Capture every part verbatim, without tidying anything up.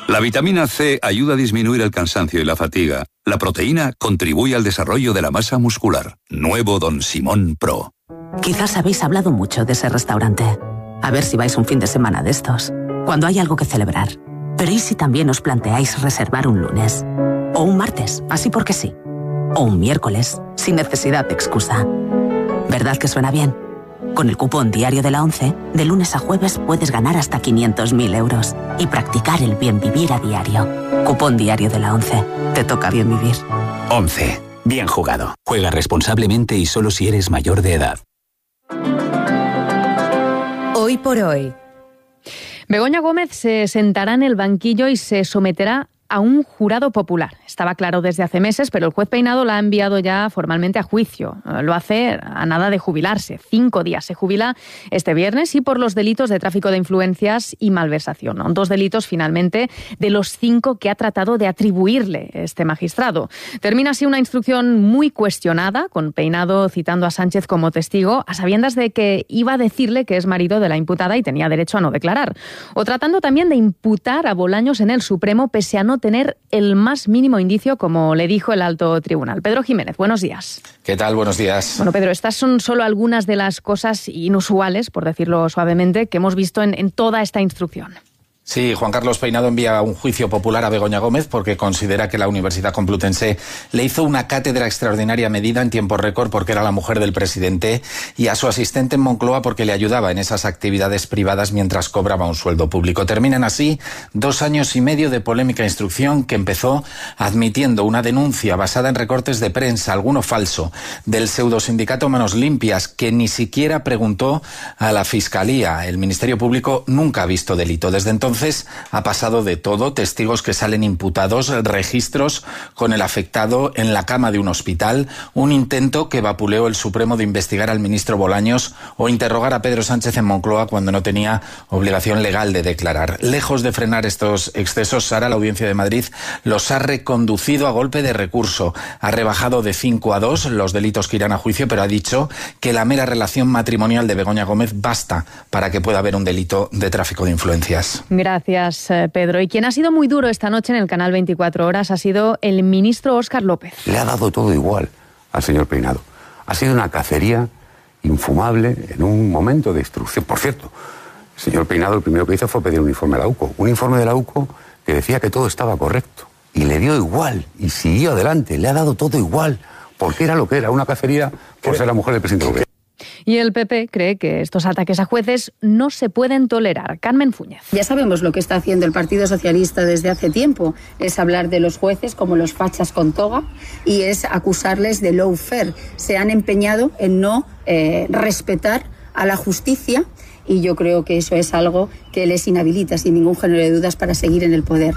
La vitamina C ayuda a disminuir el cansancio y la fatiga. La proteína contribuye al desarrollo de la masa muscular. Nuevo Don Simón Pro. Quizás habéis hablado mucho de ese restaurante. A ver si vais un fin de semana de estos, cuando hay algo que celebrar. Pero ¿y si también os planteáis reservar un lunes? O un martes, así porque sí. O un miércoles, sin necesidad de excusa. ¿Verdad que suena bien? Con el cupón diario de la ONCE, de lunes a jueves puedes ganar hasta quinientos mil euros y practicar el bien vivir a diario. Cupón diario de la ONCE. Te toca bien vivir. ONCE. Bien jugado. Juega responsablemente y solo si eres mayor de edad. Hoy por hoy. Begoña Gómez se sentará en el banquillo y se someterá a un jurado popular. Estaba claro desde hace meses, pero el juez Peinado la ha enviado ya formalmente a juicio. Lo hace a nada de jubilarse. Cinco días. Se jubila este viernes y por los delitos de tráfico de influencias y malversación. Dos delitos, finalmente, de los cinco que ha tratado de atribuirle este magistrado. Termina así una instrucción muy cuestionada, con Peinado citando a Sánchez como testigo, a sabiendas de que iba a decirle que es marido de la imputada y tenía derecho a no declarar. O tratando también de imputar a Bolaños en el Supremo, pese a no tener el más mínimo indicio, como le dijo el alto tribunal. Pedro Jiménez, buenos días. ¿Qué tal? Buenos días. Bueno, Pedro, estas son solo algunas de las cosas inusuales, por decirlo suavemente, que hemos visto en, en toda esta instrucción. Sí, Juan Carlos Peinado envía un juicio popular a Begoña Gómez porque considera que la Universidad Complutense le hizo una cátedra extraordinaria medida en tiempo récord porque era la mujer del presidente, y a su asistente en Moncloa porque le ayudaba en esas actividades privadas mientras cobraba un sueldo público. Terminan así dos años y medio de polémica instrucción que empezó admitiendo una denuncia basada en recortes de prensa, alguno falso, del pseudosindicato Manos Limpias, que ni siquiera preguntó a la Fiscalía. El Ministerio Público nunca ha visto delito. Desde entonces Entonces ha pasado de todo: testigos que salen imputados, registros con el afectado en la cama de un hospital, un intento que vapuleó el Supremo de investigar al ministro Bolaños o interrogar a Pedro Sánchez en Moncloa cuando no tenía obligación legal de declarar. Lejos de frenar estos excesos, Sara, la Audiencia de Madrid los ha reconducido a golpe de recurso. Ha rebajado de cinco a dos los delitos que irán a juicio, pero ha dicho que la mera relación matrimonial de Begoña Gómez basta para que pueda haber un delito de tráfico de influencias. Gracias, Pedro. Y quien ha sido muy duro esta noche en el canal veinticuatro horas ha sido el ministro Óscar López. Le ha dado todo igual al señor Peinado. Ha sido una cacería infumable en un momento de instrucción. Por cierto, el señor Peinado lo primero que hizo fue pedir un informe a la UCO. Un informe de la UCO que decía que todo estaba correcto. Y le dio igual. Y siguió adelante. Le ha dado todo igual. Porque era lo que era. Una cacería por ser la mujer del presidente López. Y el P P cree que estos ataques a jueces no se pueden tolerar. Carmen Fúñez. Ya sabemos lo que está haciendo el Partido Socialista desde hace tiempo. Es hablar de los jueces como los fachas con toga y es acusarles de lawfare. Se han empeñado en no eh, respetar a la justicia y yo creo que eso es algo que les inhabilita sin ningún género de dudas para seguir en el poder.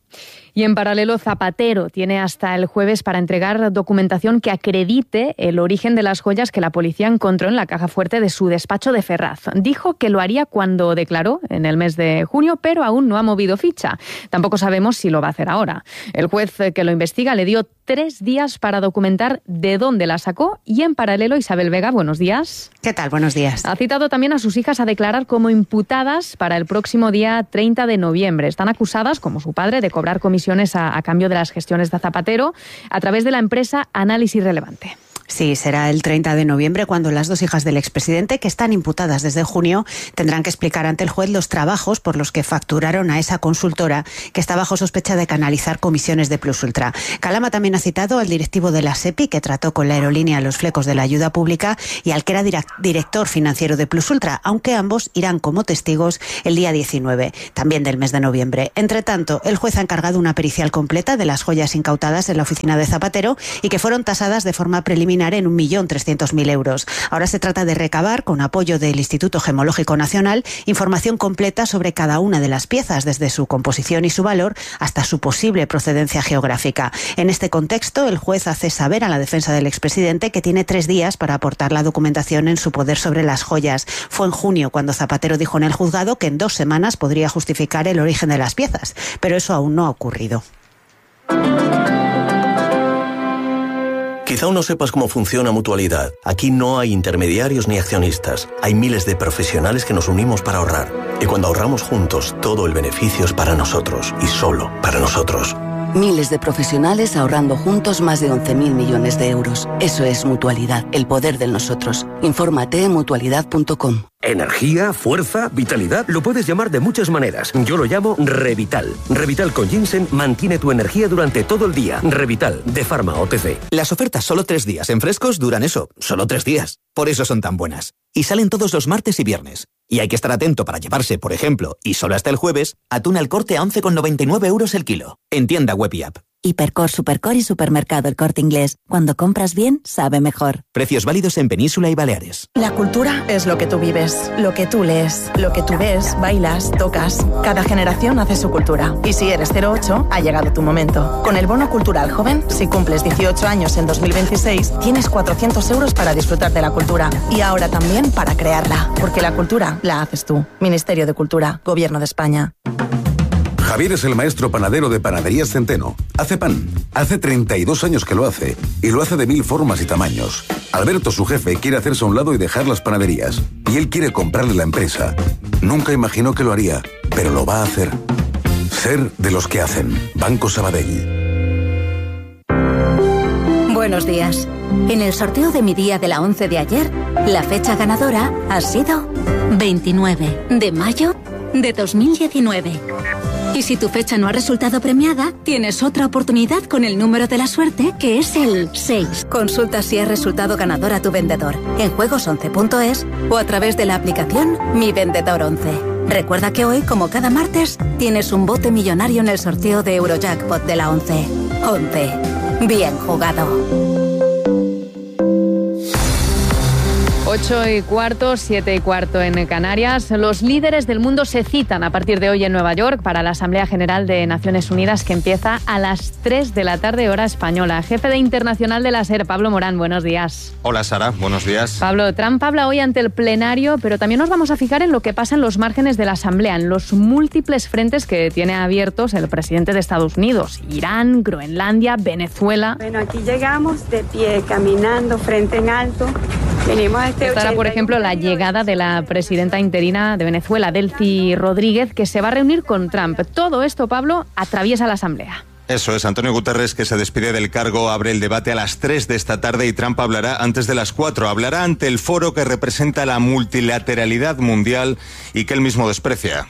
Y en paralelo, Zapatero tiene hasta el jueves para entregar documentación que acredite el origen de las joyas que la policía encontró en la caja fuerte de su despacho de Ferraz. Dijo que lo haría cuando declaró en el mes de junio, pero aún no ha movido ficha. Tampoco sabemos si lo va a hacer ahora. El juez que lo investiga le dio tres días para documentar de dónde la sacó y en paralelo, Isabel Vega, buenos días. ¿Qué tal? Buenos días. Ha citado también a sus hijas a declarar como imputadas para el próximo día treinta de noviembre. Están acusadas, como su padre, de cobrar comisiones A, a cambio de las gestiones de Zapatero a través de la empresa Análisis Relevante. Sí, será el treinta de noviembre cuando las dos hijas del expresidente, que están imputadas desde junio, tendrán que explicar ante el juez los trabajos por los que facturaron a esa consultora que está bajo sospecha de canalizar comisiones de Plus Ultra. Calama también ha citado al directivo de la SEPI, que trató con la aerolínea los flecos de la ayuda pública, y al que era director financiero de Plus Ultra, aunque ambos irán como testigos el día diecinueve, también del mes de noviembre. Entre tanto, el juez ha encargado una pericial completa de las joyas incautadas en la oficina de Zapatero y que fueron tasadas de forma preliminar en un millón trescientos mil euros. Ahora se trata de recabar, con apoyo del Instituto Gemológico Nacional, información completa sobre cada una de las piezas, desde su composición y su valor hasta su posible procedencia geográfica. En este contexto, el juez hace saber a la defensa del expresidente que tiene tres días para aportar la documentación en su poder sobre las joyas. Fue en junio cuando Zapatero dijo en el juzgado que en dos semanas podría justificar el origen de las piezas, pero eso aún no ha ocurrido. Quizá aún no sepas cómo funciona Mutualidad. Aquí no hay intermediarios ni accionistas. Hay miles de profesionales que nos unimos para ahorrar. Y cuando ahorramos juntos, todo el beneficio es para nosotros y solo para nosotros. Miles de profesionales ahorrando juntos más de once mil millones de euros. Eso es Mutualidad, el poder del nosotros. Infórmate en mutualidad punto com. Energía, fuerza, vitalidad, lo puedes llamar de muchas maneras. Yo lo llamo Revital. Revital con ginseng mantiene tu energía durante todo el día. Revital, de Pharma O T C. Las ofertas solo tres días en frescos duran eso, solo tres días. Por eso son tan buenas. Y salen todos los martes y viernes. Y hay que estar atento para llevarse, por ejemplo, y solo hasta el jueves, atún al Corte a once con noventa y nueve euros el kilo. En tienda web y app. Hipercor, Supercor y Supermercado El Corte Inglés. Cuando compras bien, sabe mejor. Precios válidos en Península y Baleares. La cultura es lo que tú vives, lo que tú lees, lo que tú ves, bailas, tocas. Cada generación hace su cultura. Y si eres cero ocho, ha llegado tu momento. Con el Bono Cultural Joven, si cumples dieciocho años en dos mil veintiséis, tienes cuatrocientos euros para disfrutar de la cultura. Y ahora también para crearla. Porque la cultura la haces tú. Ministerio de Cultura, Gobierno de España. Javier es el maestro panadero de Panaderías Centeno. Hace pan. Hace treinta y dos años que lo hace. Y lo hace de mil formas y tamaños. Alberto, su jefe, quiere hacerse a un lado y dejar las panaderías. Y él quiere comprarle la empresa. Nunca imaginó que lo haría, pero lo va a hacer. Ser de los que hacen. Banco Sabadell. Buenos días. En el sorteo de mi día de la once de ayer, la fecha ganadora ha sido veintinueve de mayo de dos mil diecinueve. Y si tu fecha no ha resultado premiada, tienes otra oportunidad con el número de la suerte, que es el seis. Consulta si has resultado ganador a tu vendedor en juegos once punto es o a través de la aplicación Mi Vendedor once. Recuerda que hoy, como cada martes, tienes un bote millonario en el sorteo de Eurojackpot de la once. once. Bien jugado. ocho y cuarto, siete y cuarto en Canarias. Los líderes del mundo se citan a partir de hoy en Nueva York para la Asamblea General de Naciones Unidas, que empieza a las tres de la tarde, hora española. Jefe de Internacional de la SER, Pablo Morán, buenos días. Hola, Sara, buenos días. Pablo, Trump habla hoy ante el plenario, pero también nos vamos a fijar en lo que pasa en los márgenes de la Asamblea, en los múltiples frentes que tiene abiertos el presidente de Estados Unidos: Irán, Groenlandia, Venezuela. Bueno, aquí llegamos de pie, caminando, frente en alto. Venimos a este Estará, por ejemplo, la llegada de la presidenta interina de Venezuela, Delcy Rodríguez, que se va a reunir con Trump. Todo esto, Pablo, atraviesa la Asamblea. Eso es, Antonio Guterres, que se despide del cargo, abre el debate a las tres de esta tarde y Trump hablará antes de las cuatro. Hablará ante el foro que representa la multilateralidad mundial y que él mismo desprecia.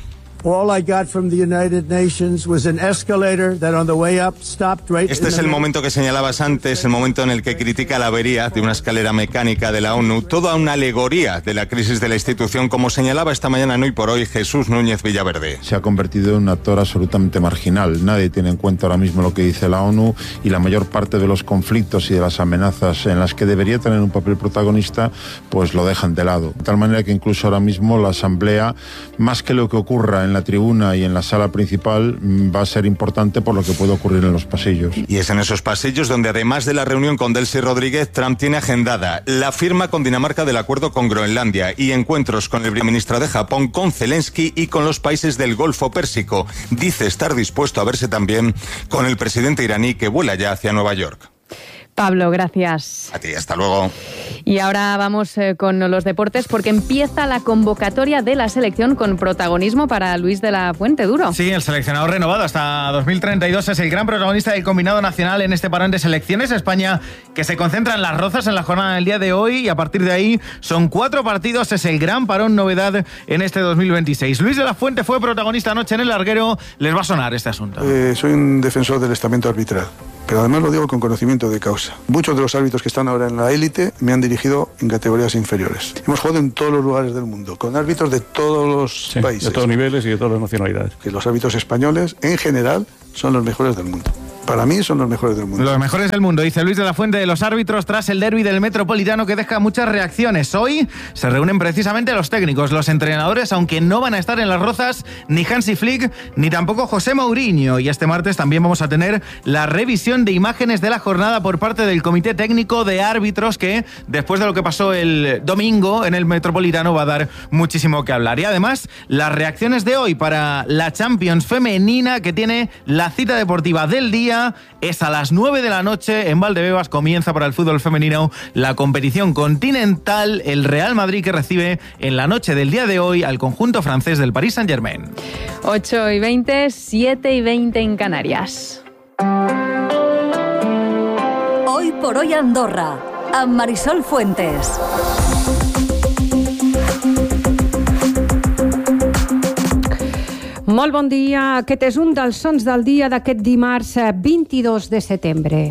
Este es el momento que señalabas antes, el momento en el que critica la avería de una escalera mecánica de la ONU, toda una alegoría de la crisis de la institución, como señalaba esta mañana en Hoy por Hoy Jesús Núñez Villaverde. Se ha convertido en un actor absolutamente marginal. Nadie tiene en cuenta ahora mismo lo que dice la ONU y la mayor parte de los conflictos y de las amenazas en las que debería tener un papel protagonista, pues lo dejan de lado. De tal manera que incluso ahora mismo la Asamblea, más que lo que ocurra en en la tribuna y en la sala principal, va a ser importante por lo que puede ocurrir en los pasillos. Y es en esos pasillos donde, además de la reunión con Delcy Rodríguez, Trump tiene agendada la firma con Dinamarca del acuerdo con Groenlandia y encuentros con el primer ministro de Japón, con Zelensky y con los países del Golfo Pérsico. Dice estar dispuesto a verse también con el presidente iraní, que vuela ya hacia Nueva York. Pablo, gracias. A ti, hasta luego. Y ahora vamos eh, con los deportes, porque empieza la convocatoria de la selección con protagonismo para Luis de la Fuente Duro. Sí, el seleccionador renovado hasta dos mil treinta y dos es el gran protagonista del combinado nacional en este parón de selecciones. España, que se concentra en Las Rozas en la jornada del día de hoy, y a partir de ahí son cuatro partidos, es el gran parón novedad en este dos mil veintiséis. Luis de la Fuente fue protagonista anoche en el larguero, les va a sonar este asunto. Eh, soy un defensor del estamento arbitral, pero además lo digo con conocimiento de causa. Muchos de los árbitros que están ahora en la élite me han dirigido en categorías inferiores. Hemos jugado en todos los lugares del mundo, con árbitros de todos los sí, países. De todos niveles y de todas las nacionalidades. Que los árbitros españoles, en general, son los mejores del mundo. Para mí son los mejores del mundo. Los mejores del mundo, dice Luis de la Fuente de los árbitros tras el derbi del Metropolitano, que deja muchas reacciones. Hoy se reúnen precisamente los técnicos, los entrenadores, aunque no van a estar en Las Rozas ni Hansi Flick ni tampoco José Mourinho. Y este martes también vamos a tener la revisión de imágenes de la jornada por parte del Comité Técnico de Árbitros, que después de lo que pasó el domingo en el Metropolitano va a dar muchísimo que hablar. Y además las reacciones de hoy para la Champions femenina, que tiene la cita deportiva del día día es a las nueve de la noche. En Valdebebas comienza para el fútbol femenino la competición continental. El Real Madrid que recibe en la noche del día de hoy al conjunto francés del Paris Saint-Germain. ocho y veinte, siete y veinte en Canarias. Hoy por hoy Andorra, amb Marisol Fuentes. Molt bon dia. Aquest és un dels sons del dia d'aquest dimarts vint-i-dos de setembre.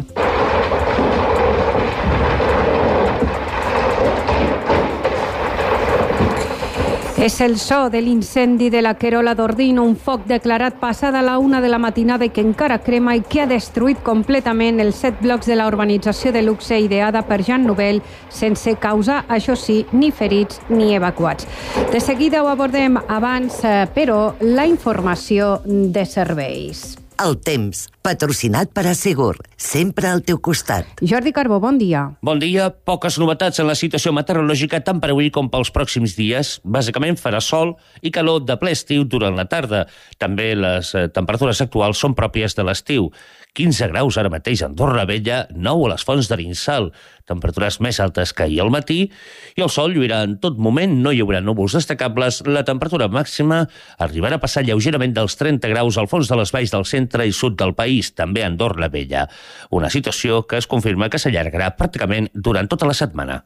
És el so de l'incendi de la Querola d'Ordino, un foc declarat passada la una de la matinada i que encara crema i que ha destruït completament els set blocs de la urbanització de luxe ideada per Jean Nouvel, sense causar, això sí, ni ferits ni evacuats. De seguida ho abordem abans, però, la informació de serveis. El temps, patrocinat per Assegur, sempre al teu costat. Jordi Carbó, bon dia. Bon dia. Poques novetats en la situació meteorològica tant per avui com pels pròxims dies. Bàsicament farà sol i calor de ple estiu durant la tarda. També les temperatures actuals són pròpies de l'estiu. quinze graus ara mateix a Andorra Vella, nou a les Fonts d'Arinsal, temperatures més altes que ahir al matí, i el sol lluirà en tot moment, no hi haurà núvols destacables, la temperatura màxima arribarà a passar lleugerament dels trenta graus al fons de les valls del centre i sud del país, també a Andorra Vella. Una situació que es confirma que s'allargarà pràcticament durant tota la setmana.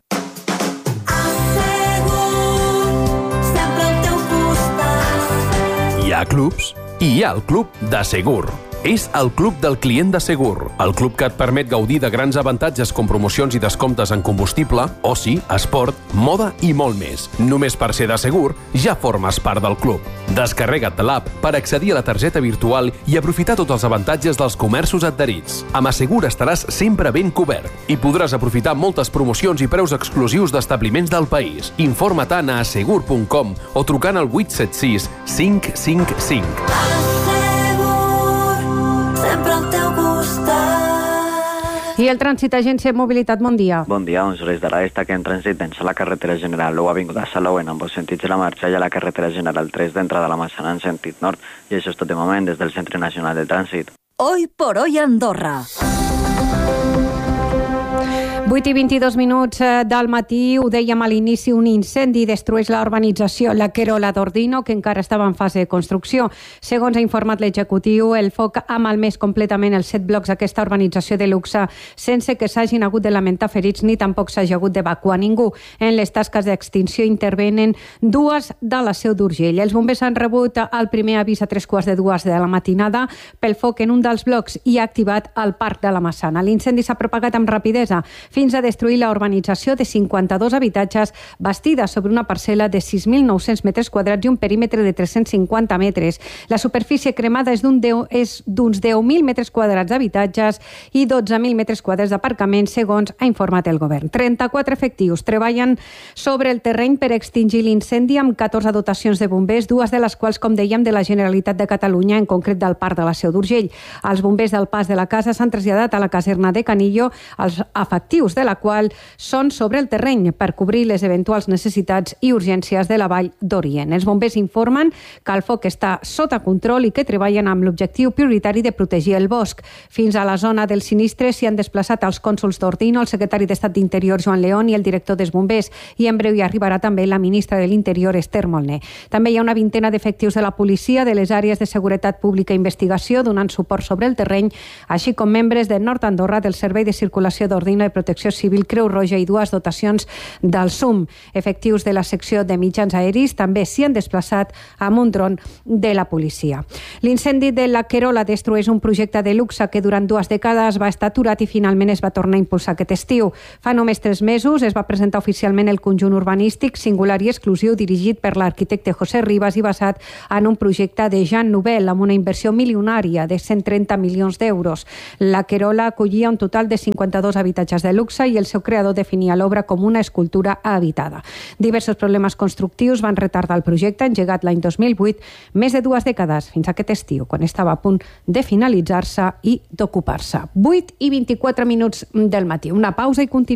Hi ha clubs i hi ha el Club d'Assegur. És el Club del Client d'Assegur, el club que et permet gaudir de grans avantatges com promocions i descomptes en combustible, oci, esport, moda i molt més. Només per ser d'Assegur ja formes part del club. Descarrega't de l'app per accedir a la targeta virtual i aprofitar tots els avantatges dels comerços adherits. Amb Assegur estaràs sempre ben cobert i podràs aprofitar moltes promocions i preus exclusius d'establiments del país. Informa't a assegur punt com o trucant al vuit set sis cinc cinc cinc. I el trànsit, agència de mobilitat, bon dia. Bon dia, uns hores d'ara destaquem trànsit dens a la carretera general o avinguda Salou en ambos sentits de la marxa i a la carretera general tres d'entrada a la Massana en sentit nord. I això és tot de moment des del Centre Nacional de Trànsit. Hoy por hoy Andorra. vuit i vint-i-dos minuts del matí, ho dèiem a l'inici, un incendi destrueix la urbanització La Querola d'Ordino, que encara estava en fase de construcció. Segons ha informat l'executiu, el foc ha malmès completament els set blocs d'aquesta urbanització de luxe sense que s'hagin hagut de lamentar ferits ni tampoc s'hagi hagut d'evacuar ningú. En les tasques d'extinció intervenen dues de la Seu d'Urgell. Els bombers han rebut el primer avís a tres quarts de dues de la matinada pel foc en un dels blocs i ha activat el Parc de la Massana. L'incendi s'ha propagat amb rapidesa fins a destruir la urbanització de cinquanta-dos habitatges bastida sobre una parcel·la de sis mil nou-cents metres quadrats i un perímetre de tres-cents cinquanta metres. La superfície cremada és d'uns deu mil metres quadrats d'habitatges i dotze mil metres quadrats d'aparcament, segons ha informat el govern. trenta-quatre efectius treballen sobre el terreny per extingir l'incendi amb catorze dotacions de bombers, dues de les quals, com dèiem, de la Generalitat de Catalunya, en concret del Parc de la Seu d'Urgell. Els bombers del Pas de la Casa s'han traslladat a la caserna de Canillo, els efectius de la qual són sobre el terreny per cobrir les eventuals necessitats i urgències de la Vall d'Orient. Els bombers informen que el foc està sota control i que treballen amb l'objectiu prioritari de protegir el bosc. Fins a la zona del sinistre s'hi han desplaçat els cònsols d'Ordino, el secretari d'Estat d'Interior Joan León i el director dels bombers, i en breu hi arribarà també la ministra de l'Interior Esther Molné. També hi ha una vintena d'efectius de la policia, de les àrees de seguretat pública i investigació, donant suport sobre el terreny, així com membres de Nord Andorra, del Servei de Circulació d'Ordino i Protecció Civil, Creu Roja i dues dotacions del S U M. Efectius de la secció de mitjans aeris també s'hi han desplaçat amb un dron de la policia. L'incendi de la Querola destrueix un projecte de luxe que durant dues dècades va estar aturat i finalment es va tornar a impulsar aquest estiu. Fa només tres mesos es va presentar oficialment el conjunt urbanístic singular i exclusiu dirigit per l'arquitecte José Ribas i basat en un projecte de Jean Nouvel amb una inversió milionària de cent trenta milions d'euros. La Querola acollia un total de cinquanta-dos habitatges de luxe i el seu creador definia l'obra com una escultura habitada. Diversos problemes constructius van retardar el projecte, engegat l'any dos mil vuit, més de dues dècades fins a aquest estiu, quan estava a punt de finalitzar-se i d'ocupar-se. vuit i vint-i-quatre minuts del matí. Una pausa i continuem.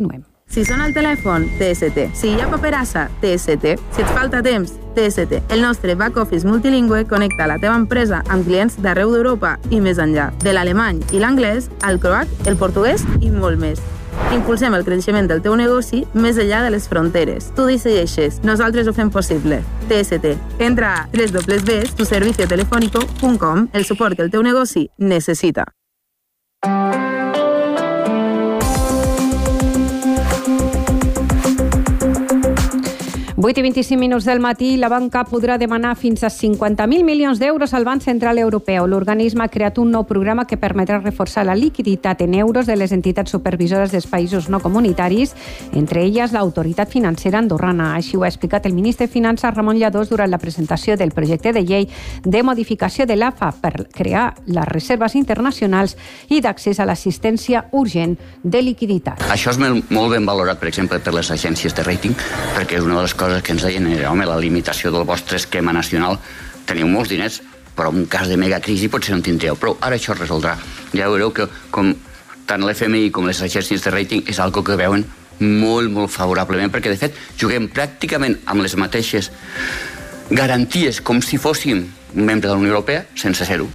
Si sona el telèfon, T S T. Si hi ha paperassa, T S T. Si et falta temps, T S T. El nostre back office multilingüe connecta la teva empresa amb clients d'arreu d'Europa i més enllà. De l'alemany i l'anglès, al croat, el portuguès i molt més. Impulsem el creixement del teu negoci més enllà de les fronteres. Tu decideixes, nosaltres ho fem possible. T S T. Entra a doble u doble u doble u punt tu servicio telefónico punt com, el suport que el teu negoci necessita. vuit i vint-i-cinc minuts del matí, la banca podrà demanar fins a cinquanta mil milions d'euros al Banc Central Europeu. L'organisme ha creat un nou programa que permetrà reforçar la liquiditat en euros de les entitats supervisores dels països no comunitaris, entre elles l'autoritat financera andorrana. Així ho ha explicat el ministre de Finances, Ramon Lladós, durant la presentació del projecte de llei de modificació de l'A F A per crear les reserves internacionals i d'accés a l'assistència urgent de liquiditat. Això és molt ben valorat, per exemple, per les agències de rating, perquè és una de les coses que ens deien era, home, la limitació del vostre esquema nacional, teniu molts diners, però en un cas de megacrisi potser no en tindríeu prou. Ara això es resoldrà. Ja veureu que com tant l'F M I com les agències de rating és algo que veuen molt, molt favorablement, perquè de fet juguem pràcticament amb les mateixes garanties com si fóssim un membre de la Unió Europea sense ser-ho.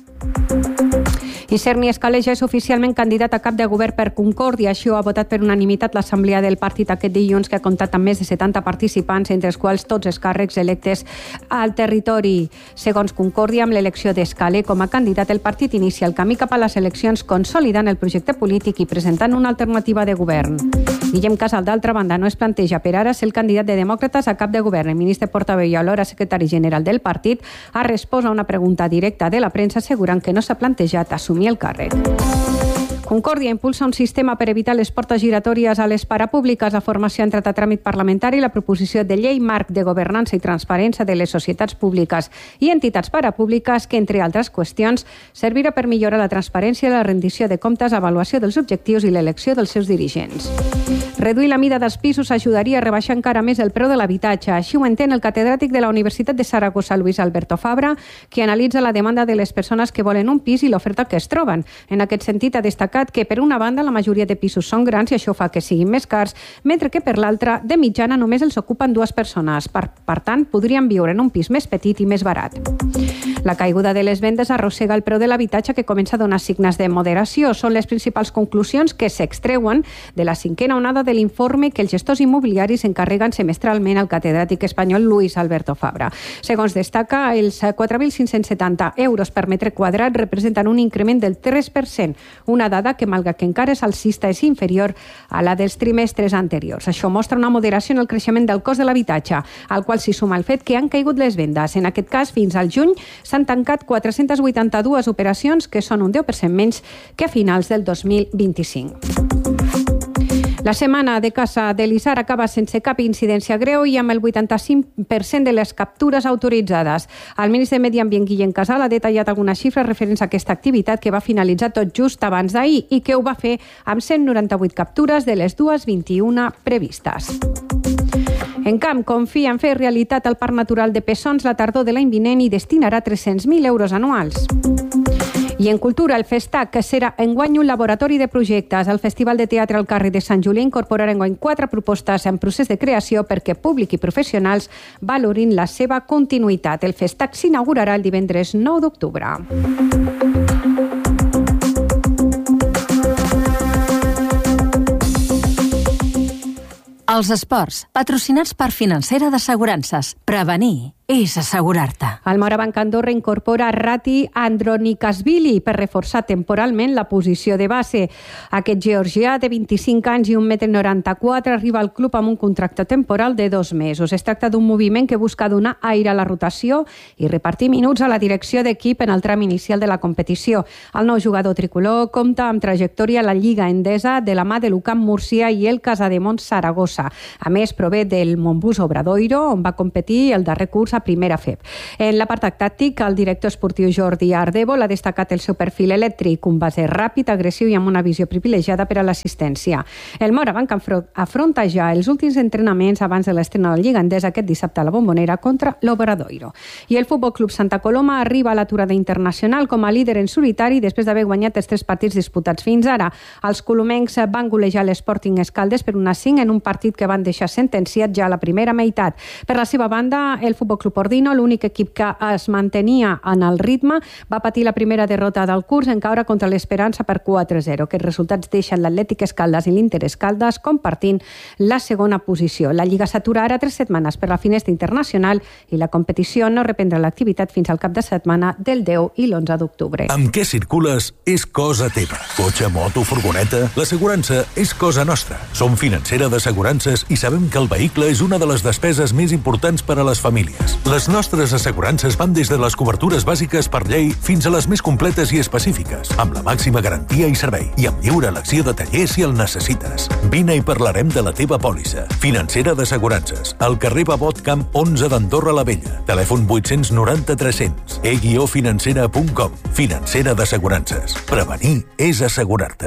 I Serni Escalés ja és oficialment candidat a cap de govern per Concòrdia. Així ho ha votat per unanimitat l'assemblea del partit aquest dilluns, que ha comptat amb més de setanta participants, entre els quals tots els càrrecs electes al territori. Segons Concòrdia, amb l'elecció d'Escalé com a candidat, el partit inicia el camí cap a les eleccions consolidant el projecte polític i presentant una alternativa de govern. Guillem Casal, d'altra banda, no es planteja per ara ser el candidat de Demòcrates a cap de govern. El ministre portaveu i alhora secretari general del partit ha respost a una pregunta directa de la premsa assegurant que no s'ha plantejat assumir el càrrec. Concòrdia impulsa un sistema per evitar les portes giratòries a les parapúbliques. La formació ha entrat a tràmit parlamentari la proposició de llei marc de governança i transparència de les societats públiques i entitats parapúbliques que, entre altres qüestions, servirà per millorar la transparència, la rendició de comptes, avaluació dels objectius i l'elecció dels seus dirigents. Reduir la mida dels pisos ajudaria a rebaixar encara més el preu de l'habitatge. Així ho entén el catedràtic de la Universitat de Saragossa, Luis Alberto Fabra, que analitza la demanda de les persones que volen un pis i l'oferta que es troben. En aquest sentit, ha destacat que, per una banda, la majoria de pisos són grans i això fa que siguin més cars, mentre que, per l'altra, de mitjana només els ocupen dues persones. Per, per tant, podrien viure en un pis més petit i més barat. La caiguda de les vendes arrossega el preu de l'habitatge, que comença a donar signes de moderació. Són les principals conclusions que s'extreuen de la cinquena onada de l'informe que els gestors immobiliaris encarreguen semestralment al catedràtic espanyol Luis Alberto Fabra. Segons destaca, els quatre mil cinc-cents setanta euros per metre quadrat representen un increment del tres per cent, una dada que, malgrat que encara és alcista, és inferior a la dels trimestres anteriors. Això mostra una moderació en el creixement del cost de l'habitatge, al qual s'hi suma el fet que han caigut les vendes. En aquest cas, fins al juny, s'han tancat quatre-cents vuitanta-dues operacions, que són un deu per cent menys que a finals del dos mil vint-i-cinc. La setmana de caça de l'Isard acaba sense cap incidència greu i amb el vuitanta-cinc per cent de les captures autoritzades. El ministre de Medi Ambient, Guillem Casal, ha detallat algunes xifres referents a aquesta activitat que va finalitzar tot just abans d'ahir i que ho va fer amb cent noranta-vuit captures de les dues vint-i-una previstes. En Camp confia en fer realitat el Parc Natural de Pessons la tardor de l'any vinent i destinarà tres-cents mil euros anuals. I en cultura, el Festac, que serà enguany un laboratori de projectes. El Festival de Teatre al Carrer de Sant Julià incorporarà enguany quatre propostes en procés de creació perquè públic i professionals valorin la seva continuïtat. El Festac s'inaugurarà el divendres nou d'octubre. Els esports, patrocinats per Financera d'Assegurances. Prevenir és assegurar-te. El Morabanc Andorra incorpora Rati Andronikashvili per reforçar temporalment la posició de base. Aquest georgià de vint-i-cinc anys i un metre noranta-quatre arriba al club amb un contracte temporal de dos mesos. Es tracta d'un moviment que busca donar aire a la rotació i repartir minuts a la direcció d'equip en el tram inicial de la competició. El nou jugador tricolor compta amb trajectòria a la Lliga Endesa de la mà de l'Ucamp Múrcia i el Casademont Saragossa. A més, prové del Montbus Obradoiro, on va competir el darrer curs a primera F E B. En l'apartat tàctic, el director esportiu Jordi Ardèvol ha destacat el seu perfil elèctric, un base ràpid, agressiu i amb una visió privilegiada per a l'assistència. El Morabanc afronta ja els últims entrenaments abans de l'estrena del Lliga Endesa aquest dissabte a la Bombonera contra l'Obradoiro. I el Futbol Club Santa Coloma arriba a l'aturada internacional com a líder en solitari després d'haver guanyat els tres partits disputats fins ara. Els colomencs van golejar l'Sporting Escaldes per una cinc en un partit que van deixar sentenciat ja a la primera meitat. Per la seva banda, el Futbol Club Ordino, l'únic equip que es mantenia en el ritme, va patir la primera derrota del curs en caure contra l'Esperança per quatre a zero. Aquests resultats deixen l'Atlètic Escaldes i l'Inter Escaldes compartint la segona posició. La Lliga s'atura ara tres setmanes per la finestra internacional i la competició no reprendrà l'activitat fins al cap de setmana del deu i l'onze d'octubre. Amb què circules és cosa teva. Cotxe, moto, furgoneta... L'assegurança és cosa nostra. Som financera d'assegurances i sabem que el vehicle és una de les despeses més importants per a les famílies. Les nostres assegurances van des de les cobertures bàsiques per llei fins a les més completes i específiques, amb la màxima garantia i servei, i amb lliure elecció de taller si el necessites. Vine i parlarem de la teva pòlissa. Financera d'assegurances, al carrer Babot Camp onze d'Andorra la Vella. Telèfon vuit noranta tres cents. e guió financera punt com. Financera d'assegurances. Prevenir és assegurar-te.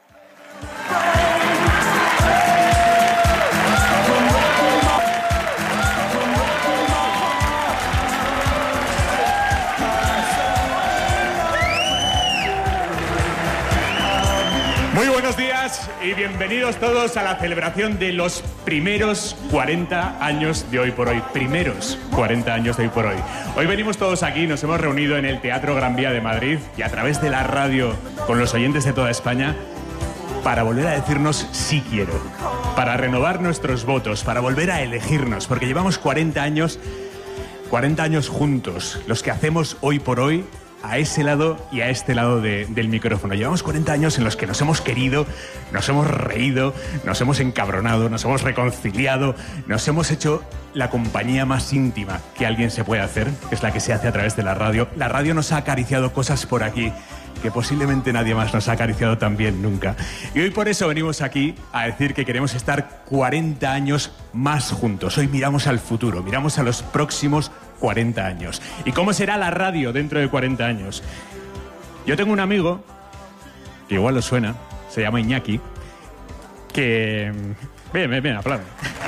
Muy buenos días y bienvenidos todos a la celebración de los primeros cuarenta años de Hoy por Hoy. Primeros cuarenta años de Hoy por Hoy. Hoy venimos todos aquí, nos hemos reunido en el Teatro Gran Vía de Madrid y a través de la radio con los oyentes de toda España para volver a decirnos sí quiero, para renovar nuestros votos, para volver a elegirnos, porque llevamos cuarenta años, cuarenta años juntos, los que hacemos Hoy por Hoy, a ese lado y a este lado de, del micrófono. Llevamos cuarenta años en los que nos hemos querido, nos hemos reído, nos hemos encabronado, nos hemos reconciliado, nos hemos hecho la compañía más íntima que alguien se puede hacer, que es la que se hace a través de la radio. La radio nos ha acariciado cosas por aquí que posiblemente nadie más nos ha acariciado también nunca. Y hoy por eso venimos aquí a decir que queremos estar cuarenta años más juntos. Hoy miramos al futuro, miramos a los próximos cuarenta años. ¿Y cómo será la radio dentro de cuarenta años? Yo tengo un amigo, que igual os suena, se llama Iñaki, que... Bien, bien, bien, aplaudan.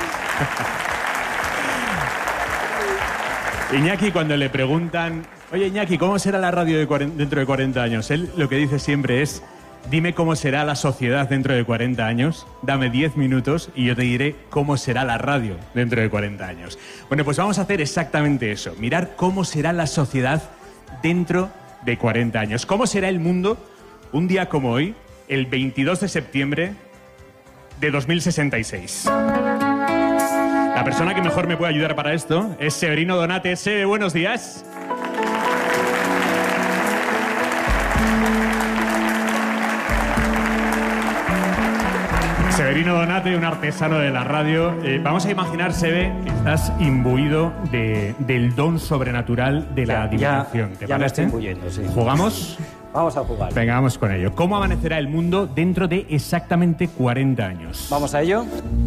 Iñaki, cuando le preguntan, oye Iñaki, ¿cómo será la radio de cuarenta, dentro de cuarenta años? Él lo que dice siempre es, dime cómo será la sociedad dentro de cuarenta años, dame diez minutos y yo te diré cómo será la radio dentro de cuarenta años. Bueno, pues vamos a hacer exactamente eso, mirar cómo será la sociedad dentro de cuarenta años. ¿Cómo será el mundo un día como hoy, el veintidós de septiembre de dos mil sesenta y seis? La persona que mejor me puede ayudar para esto es Severino Donate. Sebe, buenos días. Severino Donate, un artesano de la radio. Eh, vamos a imaginar, Sebe, que estás imbuido de, del don sobrenatural de la adivinación. ¿Te ya parece? me estoy imbuyendo, sí. ¿Jugamos? Vamos a jugar. Venga, vamos con ello. ¿Cómo amanecerá el mundo dentro de exactamente cuarenta años? Vamos a ello.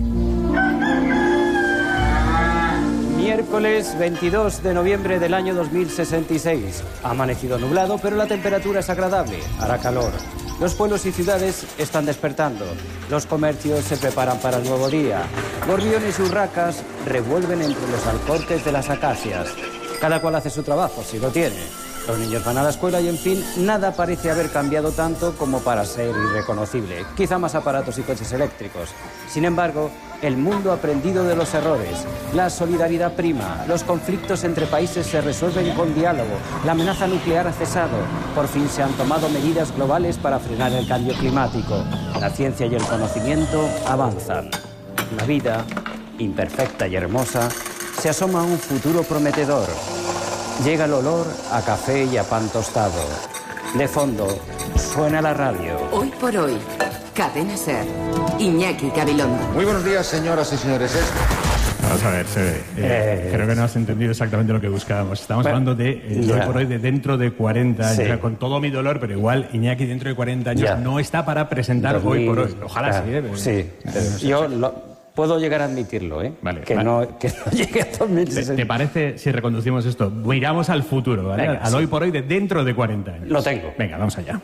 Miércoles veintidós de noviembre del año dos mil sesenta y seis. Ha amanecido nublado, pero la temperatura es agradable. Hará calor. Los pueblos y ciudades están despertando. Los comercios se preparan para el nuevo día. Gorriones y urracas revuelven entre los alcorques de las acacias. Cada cual hace su trabajo, si lo tiene. Los niños van a la escuela y, en fin, nada parece haber cambiado tanto como para ser irreconocible. Quizá más aparatos y coches eléctricos. Sin embargo, el mundo ha aprendido de los errores. La solidaridad prima. Los conflictos entre países se resuelven con diálogo. La amenaza nuclear ha cesado. Por fin se han tomado medidas globales para frenar el cambio climático. La ciencia y el conocimiento avanzan. La vida, imperfecta y hermosa, se asoma a un futuro prometedor. Llega el olor a café y a pan tostado. De fondo, suena la radio. Hoy por hoy, Cadena SER. Iñaki Gabilondo. Muy buenos días, señoras y señores. Vamos a ver, Sebe. Eh, eh, creo que no has entendido exactamente lo que buscábamos. Estamos bueno, hablando de eh, hoy por hoy de dentro de cuarenta años. Sí. O sea, con todo mi dolor, pero igual Iñaki dentro de cuarenta años ya no está para presentar dos mil, hoy por hoy. Ojalá claro, sí. ¿eh? Sí. Pero, yo lo... puedo llegar a admitirlo, ¿eh? Vale, que, vale. No, que no llegue a dos mil sesenta. ¿Te, ¿Te parece si reconducimos esto? Miramos al futuro, ¿vale? Venga, al sí. hoy por hoy de dentro de cuarenta años. Lo tengo. Venga, vamos allá.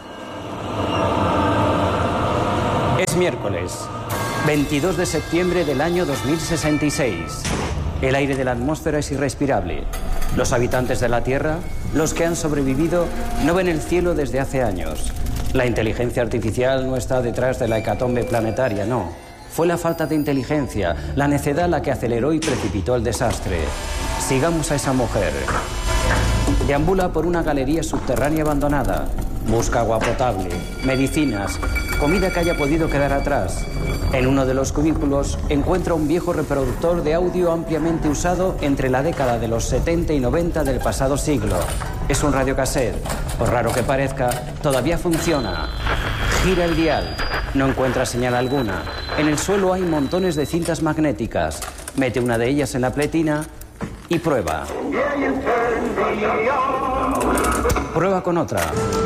Es miércoles, veintidós de septiembre del año dos mil sesenta y seis. El aire de la atmósfera es irrespirable. Los habitantes de la Tierra, los que han sobrevivido, no ven el cielo desde hace años. La inteligencia artificial no está detrás de la hecatombe planetaria, no. Fue la falta de inteligencia, la necedad la que aceleró y precipitó el desastre. Sigamos a esa mujer. Deambula por una galería subterránea abandonada. Busca agua potable, medicinas, comida que haya podido quedar atrás. En uno de los cubículos encuentra un viejo reproductor de audio ampliamente usado entre la década de los setenta y noventa del pasado siglo. Es un radiocassette. Por raro que parezca, todavía funciona. Gira el dial. No encuentra señal alguna. En el suelo hay montones de cintas magnéticas. Mete una de ellas en la pletina y prueba. Prueba con otra.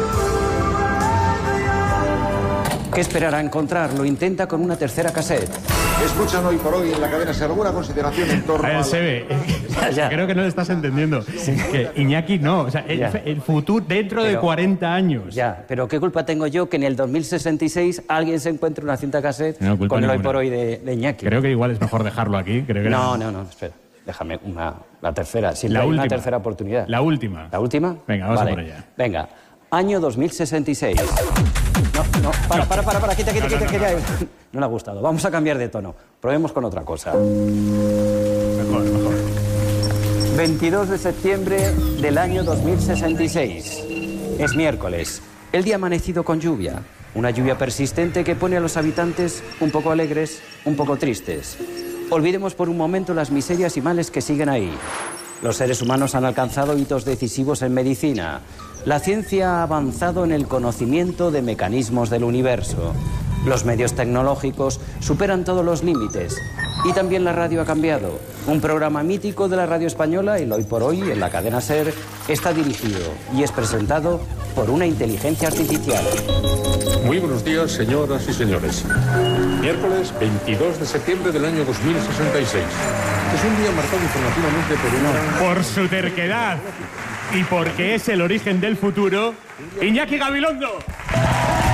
¿Qué esperará encontrar? Lo intenta con una tercera cassette. Escuchan hoy por hoy en la cadena SER alguna consideración en torno A a... ver, se ve. Creo que no lo estás entendiendo. Que Iñaki no. O sea, el, el futuro dentro Pero- de cuarenta años. Ya, pero ¿qué culpa tengo yo que en el dos mil sesenta y seis alguien se encuentre una cinta cassette No, culpa con el hoy ninguna. por hoy de, de Iñaki? Creo que igual es mejor dejarlo aquí. Creo que No, era- no, no, espera. Déjame una, la tercera. Siempre La hay una última. tercera oportunidad. La última. ¿La última? Venga, vamos a Vale. por ella. Venga, año dos mil sesenta y seis. No, no, para, para, para, para, quita, quita, No, no, quita, no, quita. No le ha gustado. Vamos a cambiar de tono. Probemos con otra cosa. Mejor, mejor. veintidós de septiembre del año dos mil sesenta y seis. Es miércoles. El día ha amanecido con lluvia. Una lluvia persistente que pone a los habitantes un poco alegres, un poco tristes. Olvidemos por un momento las miserias y males que siguen ahí. Los seres humanos han alcanzado hitos decisivos en medicina. La ciencia ha avanzado en el conocimiento de mecanismos del universo. Los medios tecnológicos superan todos los límites. Y también la radio ha cambiado. Un programa mítico de la radio española, el Hoy por Hoy, en la cadena SER, está dirigido y es presentado por una inteligencia artificial. Muy buenos días, señoras y señores. Miércoles veintidós de septiembre del año dos mil sesenta y seis. Es un día marcado informativamente por una... Por su terquedad y porque es el origen del futuro, Iñaki Gabilondo.